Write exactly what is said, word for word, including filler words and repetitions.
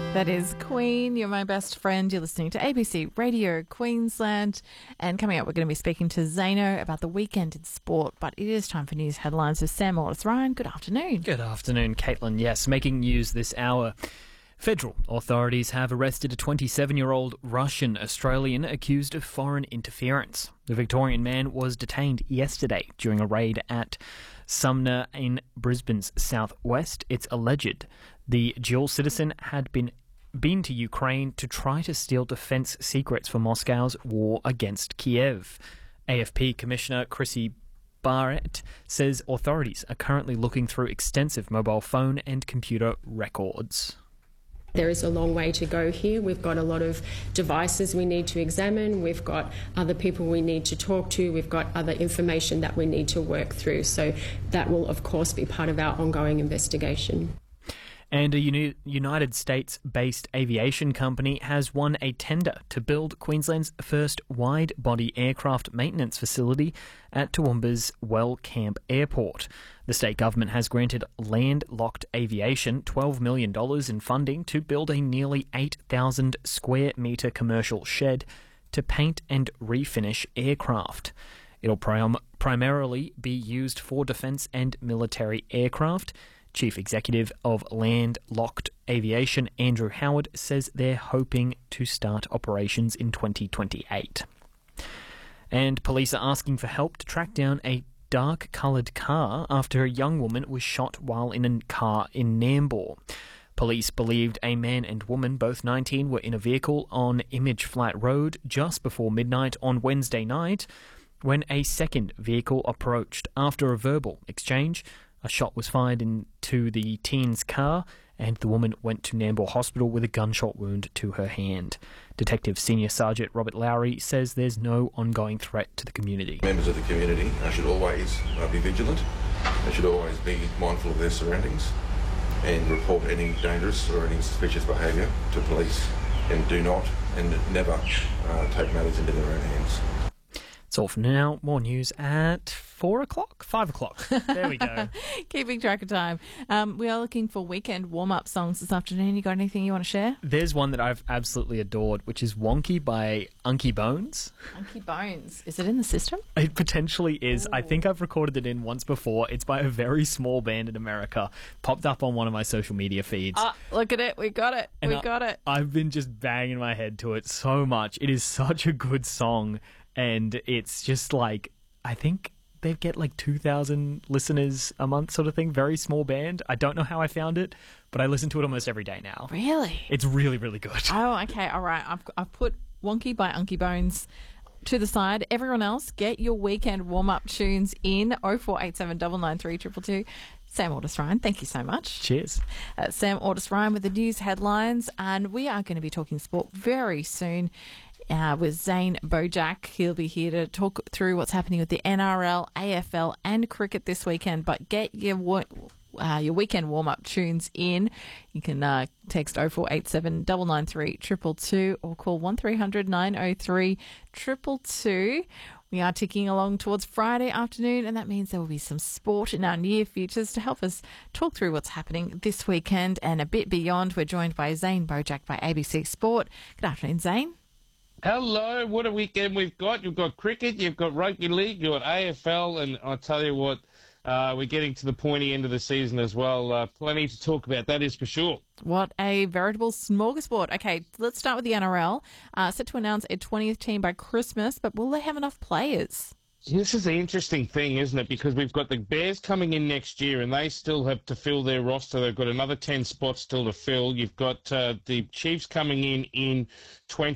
That is Queen, You're My Best Friend. You're listening to A B C Radio Queensland. And coming up, we're going to be speaking to Zano about the weekend in sport. But it is time for news headlines with Sam Morris. Ryan, good afternoon. Good afternoon, Caitlin. Yes, making news this hour. Federal authorities have arrested a twenty-seven-year-old Russian-Australian accused of foreign interference. The Victorian man was detained yesterday during a raid at Sumner in Brisbane's southwest. It's alleged the dual citizen had been been to Ukraine to try to steal defence secrets for Moscow's war against Kiev. A F P Commissioner Chrissy Barrett says authorities are currently looking through extensive mobile phone and computer records. There is a long way to go here. We've got a lot of devices we need to examine. We've got other people we need to talk to. We've got other information that we need to work through. So that will, of course, be part of our ongoing investigation. And a uni- United States-based aviation company has won a tender to build Queensland's first wide-body aircraft maintenance facility at Toowoomba's Wellcamp Airport. The state government has granted Landlocked Aviation twelve million dollars in funding to build a nearly eight thousand square metre commercial shed to paint and refinish aircraft. It'll prim- primarily be used for defence and military aircraft. Chief Executive of Landlocked Aviation, Andrew Howard, says they're hoping to start operations in twenty twenty-eight. And police are asking for help to track down a dark-coloured car after a young woman was shot while in a car in Nambour. Police believed a man and woman, both nineteen, were in a vehicle on Image Flat Road just before midnight on Wednesday night when a second vehicle approached. After a verbal exchange, a shot was fired into the teen's car and the woman went to Nambour Hospital with a gunshot wound to her hand. Detective Senior Sergeant Robert Lowry says there's no ongoing threat to the community. Members of the community uh, should always uh, be vigilant. They should always be mindful of their surroundings and report any dangerous or any suspicious behaviour to police, and do not and never uh, take matters into their own hands. That's all for now. More news at four o'clock, five o'clock. There we go. Keeping track of time. Um, we are looking for weekend warm-up songs this afternoon. You got anything you want to share? There's one that I've absolutely adored, which is Wonky by Unky Bones. Unky Bones. Is it in the system? It potentially is. Ooh. I think I've recorded it in once before. It's by a very small band in America. Popped up on one of my social media feeds. Ah, look at it. We got it. And we I, got it. I've been just banging my head to it so much. It is such a good song. And it's just like, I think they get like two thousand listeners a month sort of thing. Very small band. I don't know how I found it, but I listen to it almost every day now. Really? It's really, really good. Oh, okay. All right. I've, I've put Wonky by Unky Bones to the side. Everyone else, get your weekend warm-up tunes in. oh four eight seven nine nine three two two two. Sam Ordis Ryan, thank you so much. Cheers. Uh, Sam Ordis Ryan with the news headlines. And we are going to be talking sport very soon. Uh, with Zane Bojack. He'll be here to talk through what's happening with the N R L, A F L and cricket this weekend. But get your uh, your weekend warm-up tunes in. You can uh, text oh four eight seven nine nine three two two two or call one three hundred nine oh three two two two. We are ticking along towards Friday afternoon, and that means there will be some sport in our near futures to help us talk through what's happening this weekend and a bit beyond. We're joined by Zane Bojack by A B C Sport. Good afternoon, Zane. Hello, what a weekend we've got. You've got cricket, you've got rugby league, you've got A F L, and I'll tell you what, uh, we're getting to the pointy end of the season as well. Uh, plenty to talk about, that is for sure. What a veritable smorgasbord. Okay, let's start with the N R L. Uh, set to announce a twentieth team by Christmas, but will they have enough players? This is the interesting thing, isn't it? Because we've got the Bears coming in next year and they still have to fill their roster. They've got another ten spots still to fill. You've got uh, the Chiefs coming in in twenty